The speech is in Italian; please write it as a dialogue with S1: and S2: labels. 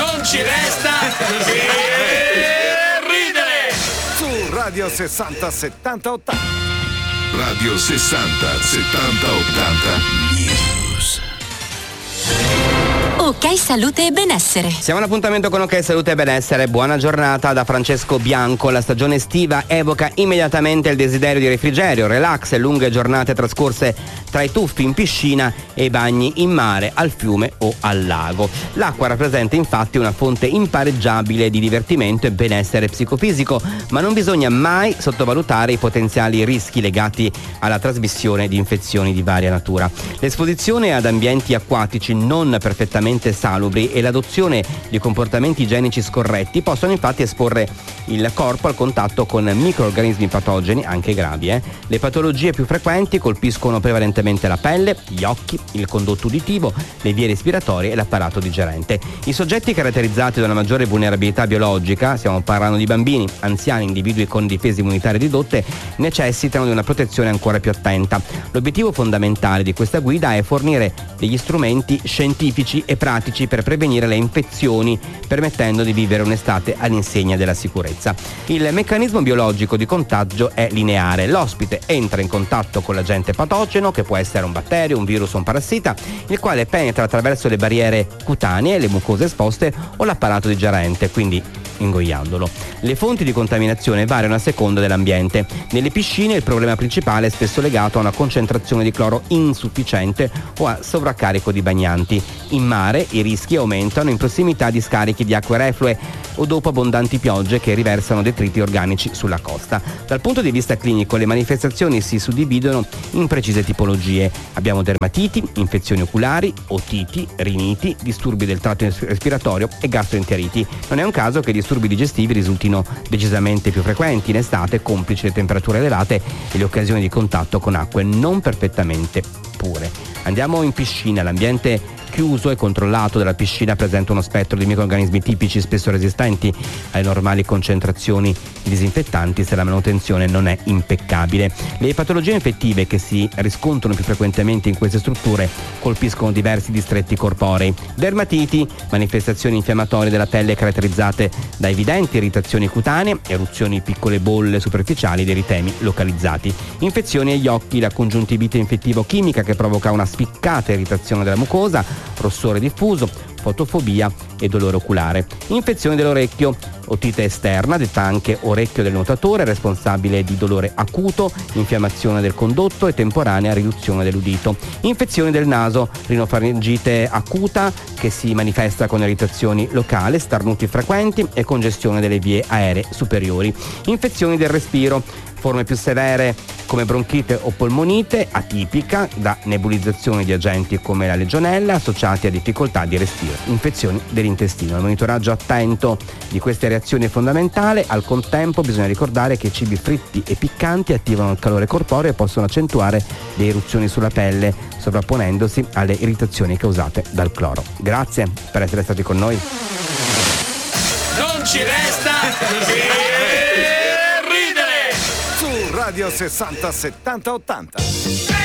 S1: Non ci resta che ridere.
S2: Su Radio 60 70 80.
S3: Radio 60 70 80 News.
S4: Ok Salute e Benessere.
S5: Siamo all'appuntamento con Ok Salute e Benessere. Buona giornata da Francesco Bianco. La stagione estiva evoca immediatamente il desiderio di refrigerio, relax e lunghe giornate trascorse tra i tuffi in piscina e i bagni in mare, al fiume o al lago. L'acqua rappresenta infatti una fonte impareggiabile di divertimento e benessere psicofisico, ma non bisogna mai sottovalutare i potenziali rischi legati alla trasmissione di infezioni di varia natura. L'esposizione ad ambienti acquatici non perfettamente salubri e l'adozione di comportamenti igienici scorretti possono infatti esporre il corpo al contatto con microrganismi patogeni, anche gravi. Le patologie più frequenti colpiscono prevalentemente la pelle, gli occhi, il condotto uditivo, le vie respiratorie e l'apparato digerente. I soggetti caratterizzati da una maggiore vulnerabilità biologica, stiamo parlando di bambini, anziani, individui con difese immunitarie ridotte, necessitano di una protezione ancora più attenta. L'obiettivo fondamentale di questa guida è fornire degli strumenti scientifici e pratici per prevenire le infezioni, permettendo di vivere un'estate all'insegna della sicurezza. Il meccanismo biologico di contagio è lineare. L'ospite entra in contatto con l'agente patogeno, che può essere un batterio, un virus o un parassita, il quale penetra attraverso le barriere cutanee, le mucose esposte o l'apparato digerente, quindi ingoiandolo. Le fonti di contaminazione variano a seconda dell'ambiente. Nelle piscine il problema principale è spesso legato a una concentrazione di cloro insufficiente o a sovraccarico di bagnanti. In mare i rischi aumentano in prossimità di scarichi di acque reflue o dopo abbondanti piogge che riversano detriti organici sulla costa. Dal punto di vista clinico le manifestazioni si suddividono in precise tipologie. Abbiamo dermatiti, infezioni oculari, otiti, riniti, disturbi del tratto respiratorio e gastroenteriti. Non è un caso che i disturbi digestivi risultino decisamente più frequenti in estate, complici le temperature elevate e le occasioni di contatto con acque non perfettamente pure. Andiamo in piscina. L'ambiente chiuso e controllato della piscina presenta uno spettro di microrganismi tipici, spesso resistenti alle normali concentrazioni di disinfettanti se la manutenzione non è impeccabile. Le patologie infettive che si riscontrano più frequentemente in queste strutture colpiscono diversi distretti corporei. Dermatiti, manifestazioni infiammatorie della pelle caratterizzate da evidenti irritazioni cutanee, eruzioni piccole bolle superficiali ed eritemi localizzati. Infezioni agli occhi, la congiuntivite infettivo-chimica che provoca una spiccata irritazione della mucosa, rossore diffuso, fotofobia e dolore oculare. Infezione dell'orecchio, otite esterna, detta anche orecchio del nuotatore, responsabile di dolore acuto, infiammazione del condotto e temporanea riduzione dell'udito. Infezioni del naso, rinofaringite acuta che si manifesta con irritazioni locali, starnuti frequenti e congestione delle vie aeree superiori. Infezioni del respiro, forme più severe come bronchite o polmonite, atipica da nebulizzazione di agenti come la legionella associati a difficoltà di respiro. Infezioni dell'intestino. Il monitoraggio attento di queste reazioni è fondamentale. Al contempo bisogna ricordare che i cibi fritti e piccanti attivano il calore corporeo e possono accentuare le eruzioni sulla pelle, sovrapponendosi alle irritazioni causate dal cloro. Grazie per essere stati con noi.
S1: Non ci resta che
S2: Radio 60 70 80.